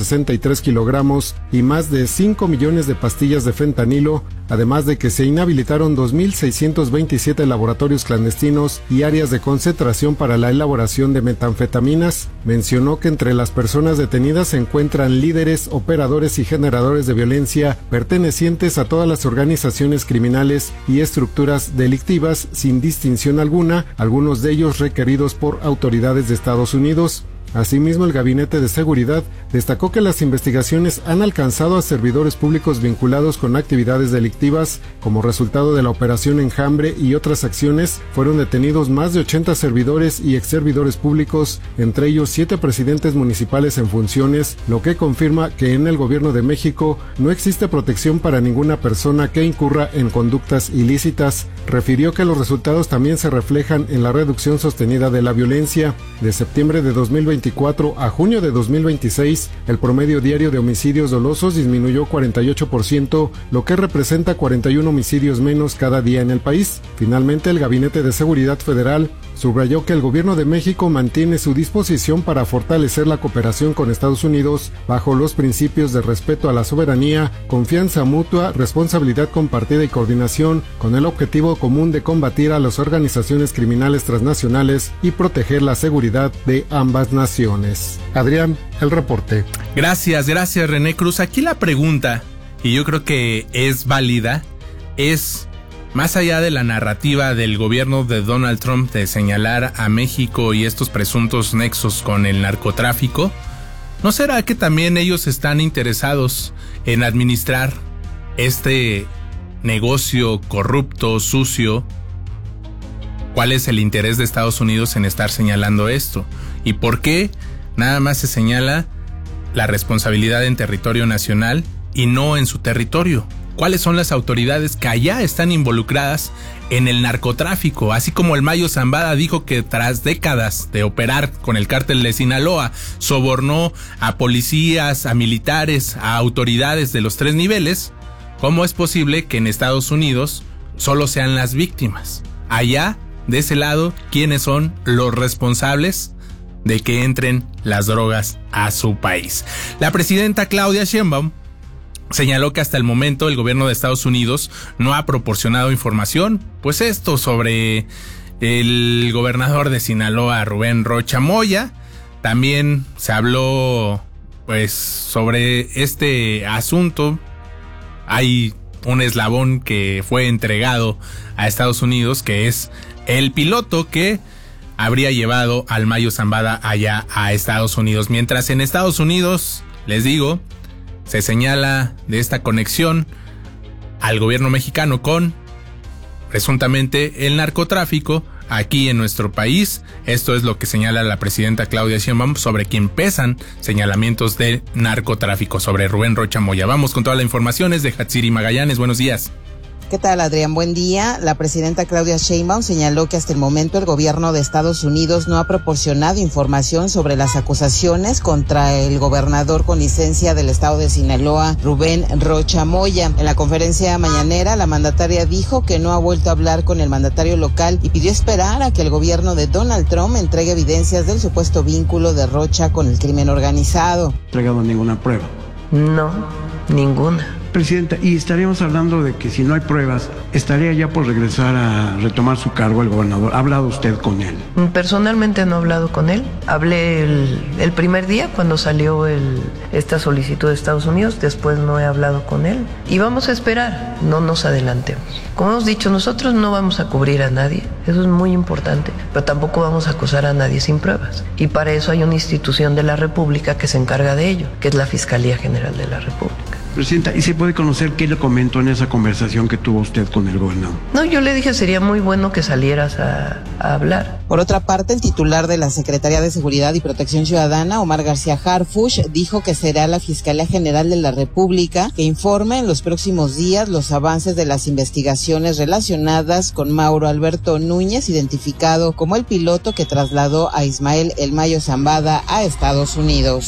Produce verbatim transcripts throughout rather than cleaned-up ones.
sesenta y tres kilogramos y más de cinco millones de pastillas de fentanilo, además de que se inhabilitaron dos mil seiscientos veintisiete laboratorios clandestinos y áreas de concentración para la elaboración de metanfetaminas. Mencionó que entre las personas detenidas se encuentran líderes, operadores y generadores de violencia pertenecientes a todas las organizaciones criminales y estructuras delictivas sin distinción alguna, algunos de ellos requeridos por autoridades de Estados Unidos. Asimismo, el Gabinete de Seguridad destacó que las investigaciones han alcanzado a servidores públicos vinculados con actividades delictivas. Como resultado de la Operación Enjambre y otras acciones, fueron detenidos más de ochenta servidores y exservidores públicos, entre ellos siete presidentes municipales en funciones, lo que confirma que en el Gobierno de México no existe protección para ninguna persona que incurra en conductas ilícitas. Refirió que los resultados también se reflejan en la reducción sostenida de la violencia. De septiembre de dos mil veinticuatro a junio de dos mil veintiséis, el promedio diario de homicidios dolosos disminuyó cuarenta y ocho por ciento, lo que representa cuarenta y uno homicidios menos cada día en el país. Finalmente, el Gabinete de Seguridad Federal subrayó que el Gobierno de México mantiene su disposición para fortalecer la cooperación con Estados Unidos bajo los principios de respeto a la soberanía, confianza mutua, responsabilidad compartida y coordinación, con el objetivo común de combatir a las organizaciones criminales transnacionales y proteger la seguridad de ambas naciones. Adrián, el reporte. Gracias, gracias René Cruz. Aquí la pregunta, y yo creo que es válida, es: más allá de la narrativa del gobierno de Donald Trump de señalar a México y estos presuntos nexos con el narcotráfico, ¿no será que también ellos están interesados en administrar este negocio corrupto, sucio? ¿Cuál es el interés de Estados Unidos en estar señalando esto? ¿Y por qué nada más se señala la responsabilidad en territorio nacional y no en su territorio? ¿Cuáles son las autoridades que allá están involucradas en el narcotráfico? Así como el Mayo Zambada dijo que tras décadas de operar con el cártel de Sinaloa, sobornó a policías, a militares, a autoridades de los tres niveles, ¿cómo es posible que en Estados Unidos solo sean las víctimas? Allá, de ese lado, ¿quiénes son los responsables de que entren las drogas a su país? La presidenta Claudia Sheinbaum señaló que hasta el momento el gobierno de Estados Unidos no ha proporcionado información, pues esto sobre el gobernador de Sinaloa, Rubén Rocha Moya. También se habló pues sobre este asunto. Hay un eslabón que fue entregado a Estados Unidos, que es el piloto que habría llevado al Mayo Zambada allá a Estados Unidos. Mientras en Estados Unidos, les digo, se señala de esta conexión al gobierno mexicano con presuntamente el narcotráfico. Aquí en nuestro país, esto es lo que señala la presidenta Claudia Sheinbaum, sobre quien pesan señalamientos de narcotráfico, sobre Rubén Rocha Moya. Vamos con toda la información, es de Hatsiri Magallanes. Buenos días. ¿Qué tal, Adrián? Buen día. La presidenta Claudia Sheinbaum señaló que hasta el momento el gobierno de Estados Unidos no ha proporcionado información sobre las acusaciones contra el gobernador con licencia del estado de Sinaloa, Rubén Rocha Moya. En la conferencia mañanera, la mandataria dijo que no ha vuelto a hablar con el mandatario local y pidió esperar a que el gobierno de Donald Trump entregue evidencias del supuesto vínculo de Rocha con el crimen organizado. ¿No ha entregado ninguna prueba? No, ninguna. Presidenta, y estaríamos hablando de que si no hay pruebas, estaría ya por regresar a retomar su cargo el gobernador. ¿Ha hablado usted con él? Personalmente no he hablado con él. Hablé el, el primer día cuando salió el, esta solicitud de Estados Unidos, después no he hablado con él. Y vamos a esperar, no nos adelantemos. Como hemos dicho, nosotros no vamos a cubrir a nadie, eso es muy importante, pero tampoco vamos a acusar a nadie sin pruebas. Y para eso hay una institución de la República que se encarga de ello, que es la Fiscalía General de la República. Presidenta, ¿y se puede conocer qué le comentó en esa conversación que tuvo usted con el gobernador? No, yo le dije sería muy bueno que salieras a, a hablar. Por otra parte, el titular de la Secretaría de Seguridad y Protección Ciudadana, Omar García Harfuch, dijo que será la Fiscalía General de la República que informe en los próximos días los avances de las investigaciones relacionadas con Mauro Alberto Núñez, identificado como el piloto que trasladó a Ismael El Mayo Zambada a Estados Unidos.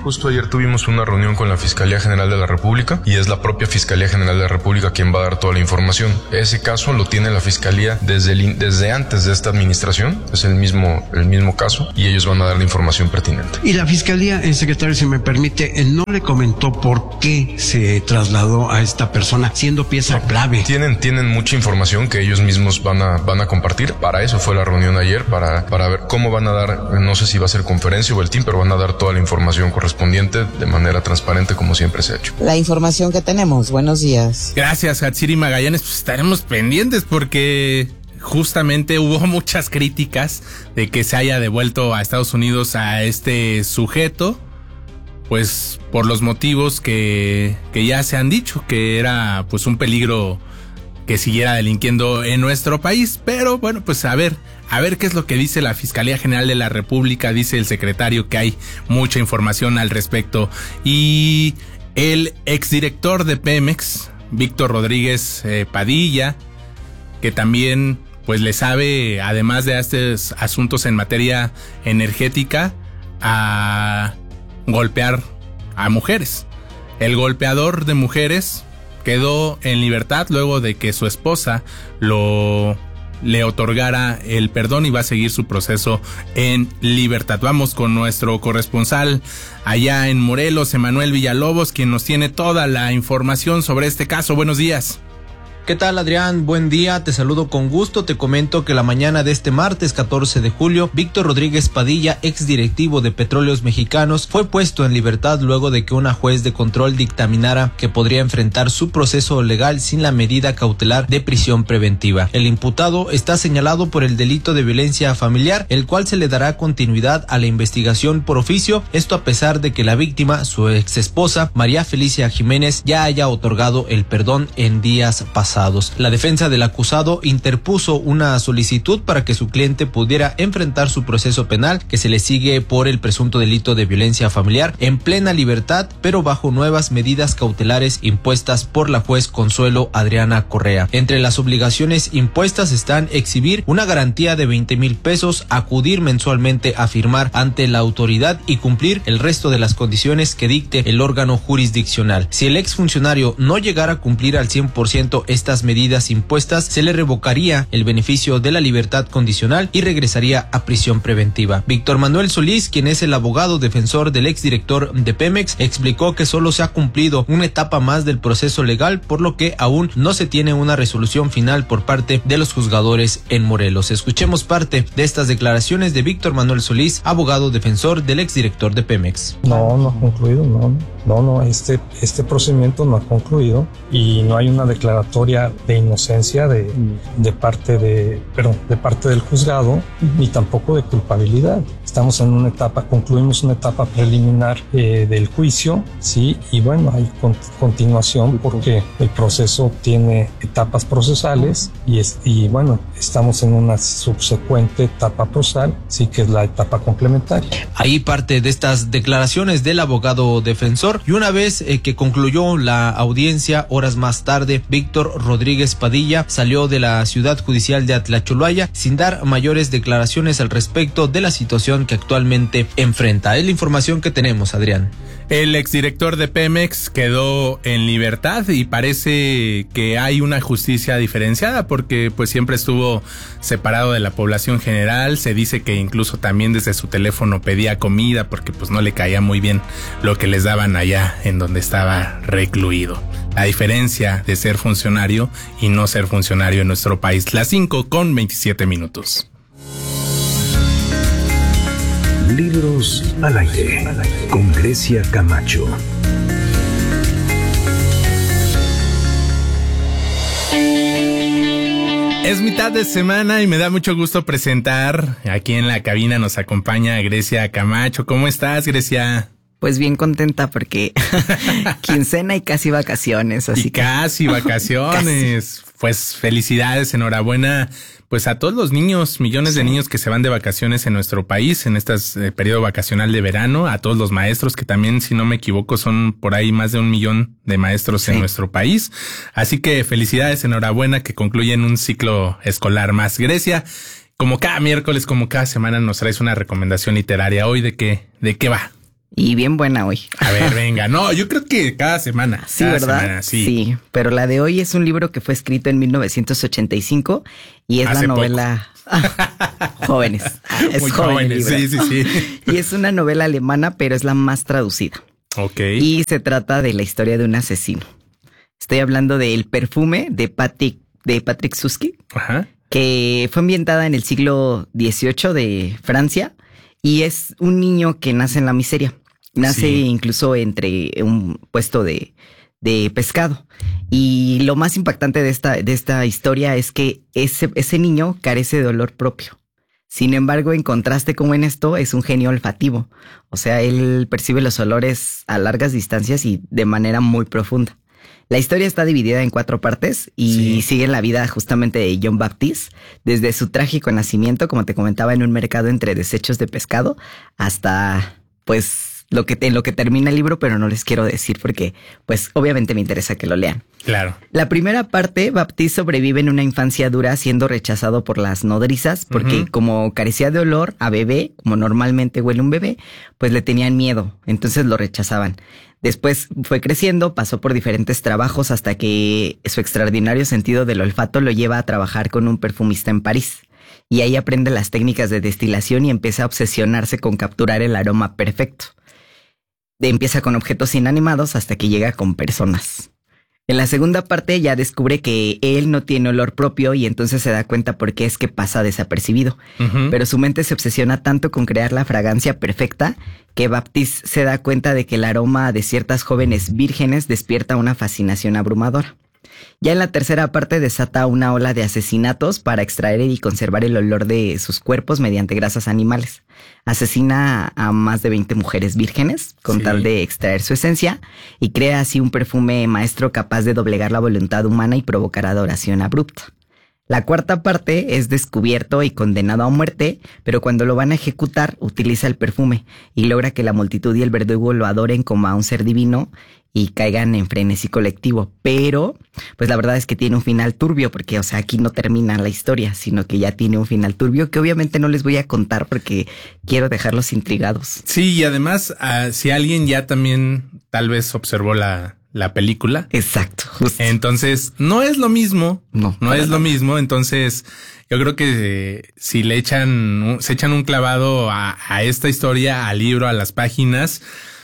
justo ayer tuvimos una reunión con la Fiscalía General de la República y es la propia Fiscalía General de la República quien va a dar toda la información. Ese caso lo tiene la Fiscalía desde, el, desde antes de esta administración, es el mismo, el mismo caso y ellos van a dar la información pertinente. Y la Fiscalía, el secretario, si me permite, no le comentó por qué se trasladó a esta persona siendo pieza clave. Tienen, tienen mucha información que ellos mismos van a, van a compartir. Para eso fue la reunión ayer, para, para ver cómo van a dar, no sé si va a ser conferencia o el team, pero van a dar toda la información correspondiente de manera transparente como siempre se ha hecho. La información que tenemos. Buenos días. Gracias, Hatsiri Magallanes. Pues estaremos pendientes porque justamente hubo muchas críticas de que se haya devuelto a Estados Unidos a este sujeto, pues por los motivos que, que ya se han dicho, que era pues un peligro que siguiera delinquiendo en nuestro país. Pero bueno, pues a ver, a ver qué es lo que dice la Fiscalía General de la República. Dice el secretario que hay mucha información al respecto. Y el exdirector de Pemex, Víctor Rodríguez eh, Padilla, que también pues le sabe, además de estos asuntos en materia energética, a golpear a mujeres. El golpeador de mujeres quedó en libertad luego de que su esposa lo le otorgara el perdón y va a seguir su proceso en libertad. Vamos con nuestro corresponsal allá en Morelos, Emanuel Villalobos, quien nos tiene toda la información sobre este caso. Buenos días. ¿Qué tal, Adrián? Buen día, te saludo con gusto. Te comento que la mañana de este martes catorce de julio, Víctor Rodríguez Padilla, exdirectivo de Petróleos Mexicanos, fue puesto en libertad luego de que una juez de control dictaminara que podría enfrentar su proceso legal sin la medida cautelar de prisión preventiva. El imputado está señalado por el delito de violencia familiar, el cual se le dará continuidad a la investigación por oficio, esto a pesar de que la víctima, su ex esposa, María Felicia Jiménez, ya haya otorgado el perdón en días pasados. La defensa del acusado interpuso una solicitud para que su cliente pudiera enfrentar su proceso penal que se le sigue por el presunto delito de violencia familiar en plena libertad, pero bajo nuevas medidas cautelares impuestas por la juez Consuelo Adriana Correa. Entre las obligaciones impuestas están exhibir una garantía de veinte mil pesos, acudir mensualmente a firmar ante la autoridad y cumplir el resto de las condiciones que dicte el órgano jurisdiccional. Si el exfuncionario no llegara a cumplir al cien por ciento este estas medidas impuestas, se le revocaría el beneficio de la libertad condicional y regresaría a prisión preventiva. Víctor Manuel Solís, quien es el abogado defensor del exdirector de Pemex, explicó que solo se ha cumplido una etapa más del proceso legal, por lo que aún no se tiene una resolución final por parte de los juzgadores en Morelos. Escuchemos parte de estas declaraciones de Víctor Manuel Solís, abogado defensor del exdirector de Pemex. No, no ha concluido, no, no, no, este, este procedimiento no ha concluido y no hay una declaratoria de inocencia de, de parte de, perdón, de parte del juzgado, ni tampoco de culpabilidad. Estamos en una etapa, concluimos una etapa preliminar eh, del juicio, sí, y bueno, hay con, continuación porque el proceso tiene etapas procesales y, es, y bueno, estamos en una subsecuente etapa procesal, sí, que es la etapa complementaria. Ahí parte de estas declaraciones del abogado defensor, y una vez eh, que concluyó la audiencia, horas más tarde, Víctor Rodríguez Padilla salió de la ciudad judicial de Atlacholoaya sin dar mayores declaraciones al respecto de la situación que actualmente enfrenta. Es la información que tenemos, Adrián. El exdirector de Pemex quedó en libertad y parece que hay una justicia diferenciada porque pues siempre estuvo separado de la población general. Se dice que incluso también desde su teléfono pedía comida porque pues no le caía muy bien lo que les daban allá en donde estaba recluido. La diferencia de ser funcionario y no ser funcionario en nuestro país. Las cinco con veintisiete minutos. Libros al aire con Grecia Camacho. Es mitad de semana y me da mucho gusto presentar. Aquí en la cabina nos acompaña Grecia Camacho. ¿Cómo estás, Grecia? Pues bien contenta porque quincena y casi vacaciones. Así y que... casi vacaciones. Casi. Pues felicidades, enhorabuena. Pues a todos los niños, millones sí. de niños que se van de vacaciones en nuestro país en este eh, periodo vacacional de verano, a todos los maestros que también, si no me equivoco, son por ahí más de un millón de maestros sí. en nuestro país. Así que felicidades, enhorabuena que concluyen un ciclo escolar más. Grecia, como cada miércoles, como cada semana nos traes una recomendación literaria. Hoy, ¿de qué, de qué va? Y bien buena hoy. A ver, venga. No, yo creo que cada semana. Sí, cada ¿verdad? Semana, sí. sí, pero la de hoy es un libro que fue escrito en mil novecientos ochenta y cinco y es Hace la novela... jóvenes. Es Muy joven jóvenes, el sí, libro. sí, sí. Y es una novela alemana, pero es la más traducida. Ok. Y se trata de la historia de un asesino. Estoy hablando de El perfume de Patrick, de Patrick Susskind, Ajá. que fue ambientada en el siglo dieciocho de Francia y es un niño que nace en la miseria. Nace Sí. incluso entre un puesto de, de pescado. Y lo más impactante de esta, de esta historia es que ese, ese niño carece de olor propio. Sin embargo, en contraste como en esto, es un genio olfativo. O sea, él percibe los olores a largas distancias y de manera muy profunda. La historia está dividida en cuatro partes y Sí. sigue la vida justamente de John Baptiste, desde su trágico nacimiento, como te comentaba, en un mercado entre desechos de pescado, hasta pues lo que, en lo que termina el libro, pero no les quiero decir porque pues obviamente me interesa que lo lean. Claro. La primera parte, Baptiste sobrevive en una infancia dura siendo rechazado por las nodrizas porque Ujú. como carecía de olor a bebé, como normalmente huele un bebé, pues le tenían miedo, entonces lo rechazaban. Después fue creciendo, pasó por diferentes trabajos hasta que su extraordinario sentido del olfato lo lleva a trabajar con un perfumista en París. Y ahí aprende las técnicas de destilación y empieza a obsesionarse con capturar el aroma perfecto. Empieza con objetos inanimados hasta que llega con personas. En la segunda parte ya descubre que él no tiene olor propio y entonces se da cuenta por qué es que pasa desapercibido. Ujú. Pero su mente se obsesiona tanto con crear la fragancia perfecta que Baptiste se da cuenta de que el aroma de ciertas jóvenes vírgenes despierta una fascinación abrumadora. Ya en la tercera parte desata una ola de asesinatos para extraer y conservar el olor de sus cuerpos mediante grasas animales. Asesina a más de veinte mujeres vírgenes con Sí. tal de extraer su esencia y crea así un perfume maestro capaz de doblegar la voluntad humana y provocar adoración abrupta. La cuarta parte es descubierto y condenado a muerte, pero cuando lo van a ejecutar utiliza el perfume y logra que la multitud y el verdugo lo adoren como a un ser divino y caigan en frenesí colectivo. Pero, pues la verdad es que tiene un final turbio porque, o sea, aquí no termina la historia, sino que ya tiene un final turbio que obviamente no les voy a contar porque quiero dejarlos intrigados. Sí, y además, uh, si alguien ya también tal vez observó la, la película. Exacto, justo. Entonces, no es lo mismo. No, No para es lo nada. mismo. Entonces, yo creo que eh, si le echan, un- se echan un clavado a, a esta historia, al libro, a las páginas,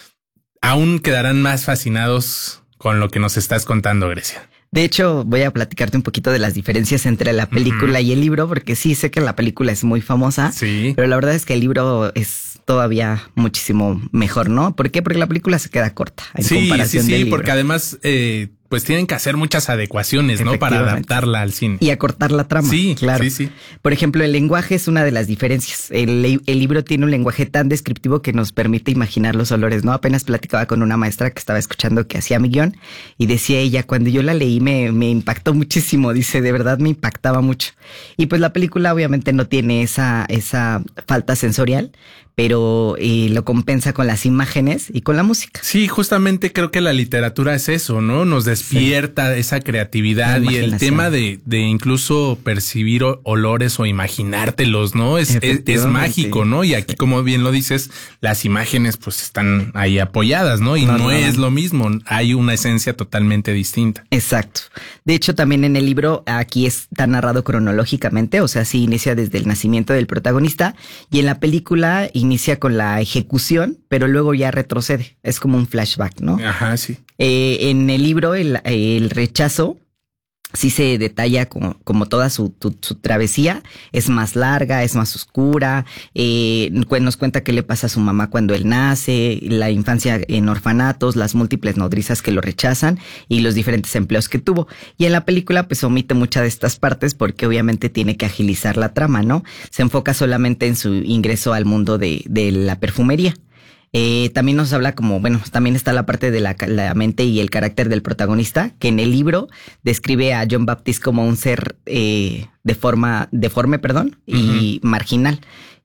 aún quedarán más fascinados con lo que nos estás contando, Grecia. De hecho, voy a platicarte un poquito de las diferencias entre la película Ujú. y el libro, porque sí sé que la película es muy famosa, Sí. pero la verdad es que el libro es todavía muchísimo mejor, ¿no? ¿Por qué? Porque la película se queda corta en Sí, sí, comparación del sí, libro. porque además, eh, pues tienen que hacer muchas adecuaciones, ¿no? Para Efectivamente. adaptarla al cine. Y acortar la trama. Sí, claro. sí, sí. Por ejemplo, el lenguaje es una de las diferencias. El, li- el libro tiene un lenguaje tan descriptivo que nos permite imaginar los olores, ¿no? Apenas platicaba con una maestra que estaba escuchando que hacía mi guión y decía ella, cuando yo la leí me, me impactó muchísimo. Dice, de verdad me impactaba mucho. Y pues la película obviamente no tiene esa, esa falta sensorial, pero eh, lo compensa con las imágenes y con la música. Sí, justamente creo que la literatura es eso, ¿no? Nos despierta esa creatividad La y el imaginación. tema de, de incluso percibir o- olores o imaginártelos, ¿no? Es, es, es Efectivamente. mágico, ¿no? Y aquí, como bien lo dices, las imágenes pues están ahí apoyadas, ¿no? Y No, no, no, es no. lo mismo, hay una esencia totalmente distinta. Exacto. De hecho, también en el libro aquí está narrado cronológicamente, o sea, sí inicia desde el nacimiento del protagonista y en la película inicia con la ejecución, pero luego ya retrocede. Es como un flashback, ¿no? Ajá, sí. Eh, en el libro, el, el rechazo sí se detalla como, como toda su, tu- su travesía. Es más larga, es más oscura. Eh, cu- nos cuenta qué le pasa a su mamá cuando él nace, la infancia en orfanatos, las múltiples nodrizas que lo rechazan y los diferentes empleos que tuvo. Y en la película pues omite muchas de estas partes porque obviamente tiene que agilizar la trama, ¿no? Se enfoca solamente en su ingreso al mundo de, de la perfumería. Eh, también nos habla como, bueno, también está la parte de la, la mente y el carácter del protagonista, que en el libro describe a John Baptiste como un ser eh, de forma, deforme, perdón, y marginal,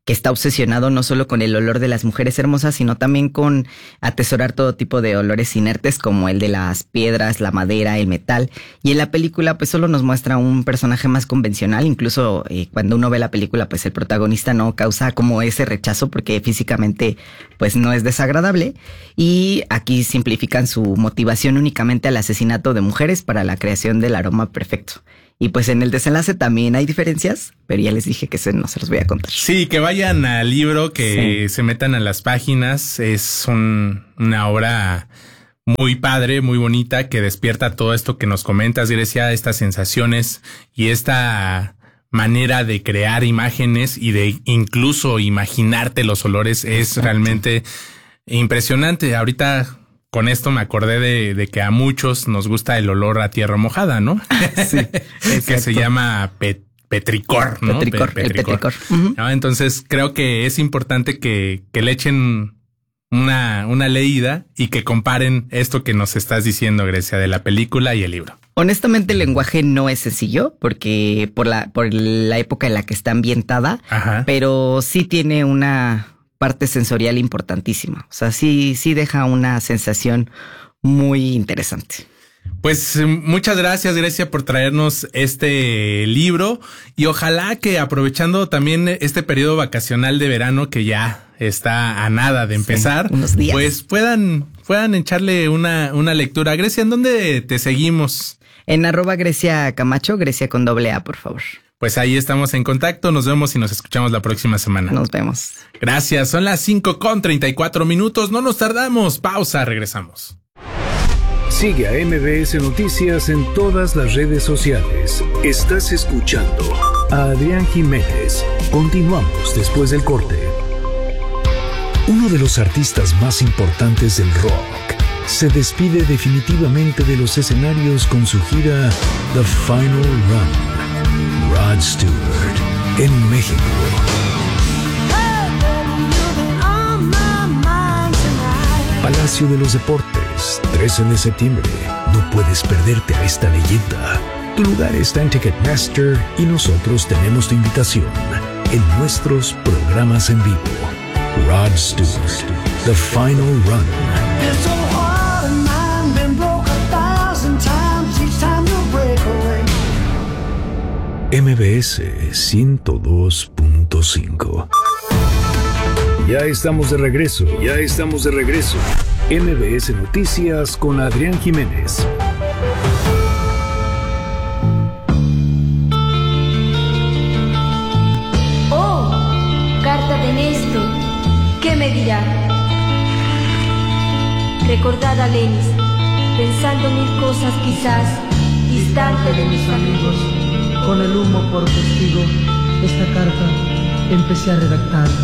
que está obsesionado no solo con el olor de las mujeres hermosas, sino también con atesorar todo tipo de olores inertes como el de las piedras, la madera, el metal. Y en la película pues solo nos muestra un personaje más convencional, incluso eh, cuando uno ve la película pues el protagonista no causa como ese rechazo porque físicamente pues no es desagradable. Y aquí simplifican su motivación únicamente al asesinato de mujeres para la creación del aroma perfecto. Y pues en el desenlace también hay diferencias, pero ya les dije que se, no se los voy a contar. Sí, que vayan al libro, que sí. se metan a las páginas. Es un, una obra muy padre, muy bonita, que despierta todo esto que nos comentas, Grecia, estas sensaciones y esta manera de crear imágenes y de incluso imaginarte los olores. Es Exacto. realmente impresionante. Ahorita con esto me acordé de, de que a muchos nos gusta el olor a tierra mojada, ¿no? Sí, que se llama pet, petricor, ¿no? Petricor, Pe, petricor. el petricor. Uh-huh. ¿No? Entonces creo que es importante que, que le echen una, una leída y que comparen esto que nos estás diciendo, Grecia, de la película y el libro. Honestamente, el lenguaje no es sencillo porque por la, por la época en la que está ambientada, Ajá. pero sí tiene una parte sensorial importantísima. O sea, sí, sí deja una sensación muy interesante. Pues muchas gracias, Grecia, por traernos este libro y ojalá que aprovechando también este periodo vacacional de verano que ya está a nada de empezar, sí, unos días. Pues puedan, puedan echarle una, una lectura. Grecia, ¿en dónde te seguimos? En arroba Grecia Camacho, Grecia con doble A, por favor. Pues ahí estamos en contacto, nos vemos y nos escuchamos la próxima semana. Nos vemos. Gracias, son las cinco con treinta y cuatro minutos, no nos tardamos, pausa, regresamos. Sigue a M B S Noticias en todas las redes sociales. Estás escuchando a Adrián Jiménez. Continuamos después del corte. Uno de los artistas más importantes del rock se despide definitivamente de los escenarios con su gira The Final Run. Rod Stewart en México. Palacio de los Deportes, trece de septiembre. No puedes perderte a esta leyenda. Tu lugar está en Ticketmaster y nosotros tenemos tu invitación en nuestros programas en vivo. Rod Stewart, The Final Run. M B S ciento dos punto cinco. Ya estamos de regreso, ya estamos de regreso. M B S Noticias con Adrián Jiménez. Oh, carta de Néstor, ¿qué me dirá? Recordad a Lenis, pensando mil cosas quizás, distante de mis amigos. Con el humo por testigo, esta carta empecé a redactar.